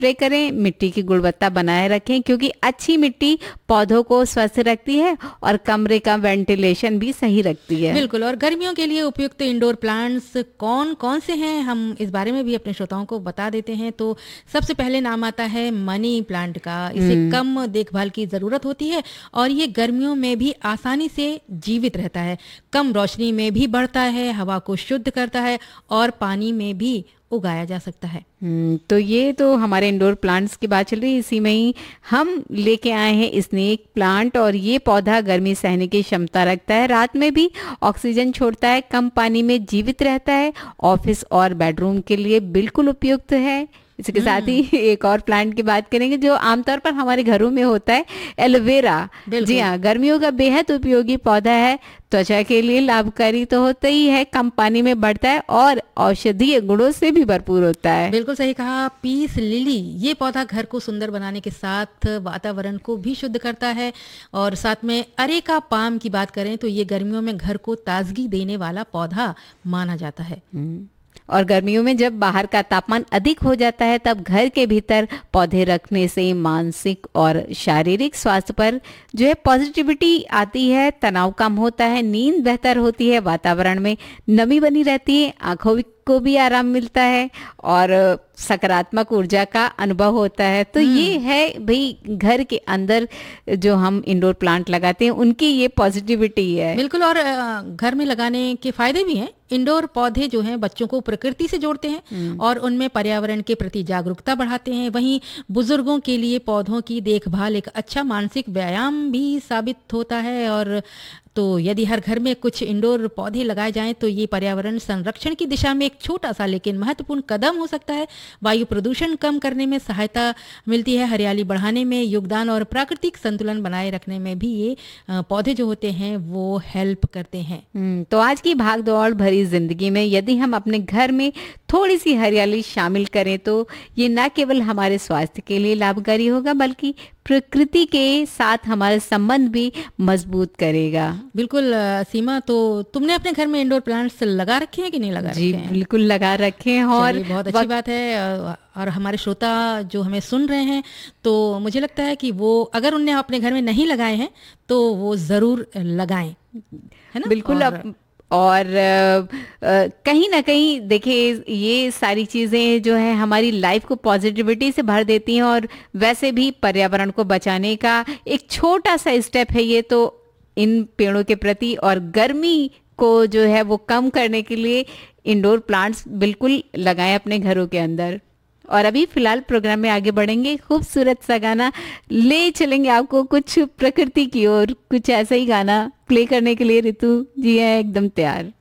Spray करें, मिट्टी की गुणवत्ता बनाए रखें क्योंकि अच्छी मिट्टी पौधों को स्वस्थ रखती है और कमरे का वेंटिलेशन भी सही रखती है। बिल्कुल। और गर्मियों के लिए उपयुक्त इंडोर प्लांट्स कौन कौन से हैं, हम इस बारे में भी अपने श्रोताओं को बता देते हैं। तो सबसे पहले नाम आता है मनी प्लांट का। इसे कम देखभाल की ज़रूरत होती है और ये गर्मियों में भी आसानी से जीवित रहता है, कम रोशनी में भी बढ़ता है, हवा को शुद्ध करता है और पानी में भी उगाया जा सकता है। तो ये तो हमारे इंडोर प्लांट्स की बात चल रही है। इसी में ही हम लेके आए हैं स्नेक प्लांट और ये पौधा गर्मी सहने की क्षमता रखता है, रात में भी ऑक्सीजन छोड़ता है, कम पानी में जीवित रहता है, ऑफिस और बेडरूम के लिए बिल्कुल उपयुक्त है। इसके साथ ही एक और प्लांट की बात करेंगे जो आमतौर पर हमारे घरों में होता है, एलोवेरा। जी हाँ, गर्मियों का बेहद उपयोगी पौधा है, त्वचा के लिए लाभकारी तो होता ही है, कम पानी में बढ़ता है और औषधीय गुणों से भी भरपूर होता है। बिल्कुल सही कहा। पीस लिली, ये पौधा घर को सुंदर बनाने के साथ वातावरण को भी शुद्ध करता है। और साथ में अरेका पाम की बात करें तो ये गर्मियों में घर को ताजगी देने वाला पौधा माना जाता है। और गर्मियों में जब बाहर का तापमान अधिक हो जाता है तब घर के भीतर पौधे रखने से मानसिक और शारीरिक स्वास्थ्य पर जो है पॉजिटिविटी आती है, तनाव कम होता है, नींद बेहतर होती है, वातावरण में नमी बनी रहती है, आंखों को भी आराम मिलता है और सकारात्मक ऊर्जा का अनुभव होता है। तो ये है भाई घर के अंदर जो हम इंडोर प्लांट लगाते हैं उनकी ये पॉजिटिविटी है। बिल्कुल। और घर में लगाने के फायदे भी हैं। इंडोर पौधे जो हैं बच्चों को प्रकृति से जोड़ते हैं और उनमें पर्यावरण के प्रति जागरूकता बढ़ाते हैं। वहीं बुजुर्गों के लिए पौधों की देखभाल एक अच्छा मानसिक व्यायाम भी साबित होता है। और तो यदि हर घर में कुछ इंडोर पौधे लगाए जाएं तो ये पर्यावरण संरक्षण की दिशा में एक छोटा सा लेकिन महत्वपूर्ण कदम हो सकता है। वायु प्रदूषण कम करने में सहायता मिलती है, हरियाली बढ़ाने में योगदान और प्राकृतिक संतुलन बनाए रखने में भी ये पौधे जो होते हैं वो हेल्प करते हैं। तो आज की भाग दौड़ भरी जिंदगी में यदि हम अपने घर में थोड़ी सी हरियाली शामिल करें तो ये न केवल हमारे स्वास्थ्य के लिए लाभकारी होगा बल्कि प्रकृति के साथ हमारे संबंध भी मजबूत करेगा। बिल्कुल सीमा, तो तुमने अपने घर में इंडोर प्लांट्स लगा रखे हैं कि नहीं लगा रखे हैं? जी बिल्कुल लगा रखे हैं। और बहुत अच्छी बात है। और हमारे श्रोता जो हमें सुन रहे हैं तो मुझे लगता है कि वो अगर उनने अपने घर में नहीं लगाए हैं तो वो ज़रूर लगाएं, है ना? बिल्कुल। और कहीं ना कहीं देखिए ये सारी चीज़ें जो है हमारी लाइफ को पॉजिटिविटी से भर देती हैं और वैसे भी पर्यावरण को बचाने का एक छोटा सा स्टेप है ये। तो इन पेड़ों के प्रति और गर्मी को जो है वो कम करने के लिए इंडोर प्लांट्स बिल्कुल लगाएं अपने घरों के अंदर। और अभी फिलहाल प्रोग्राम में आगे बढ़ेंगे, खूबसूरत सा गाना ले चलेंगे आपको कुछ प्रकृति की ओर, कुछ ऐसा ही गाना प्ले करने के लिए ऋतु जी है एकदम तैयार।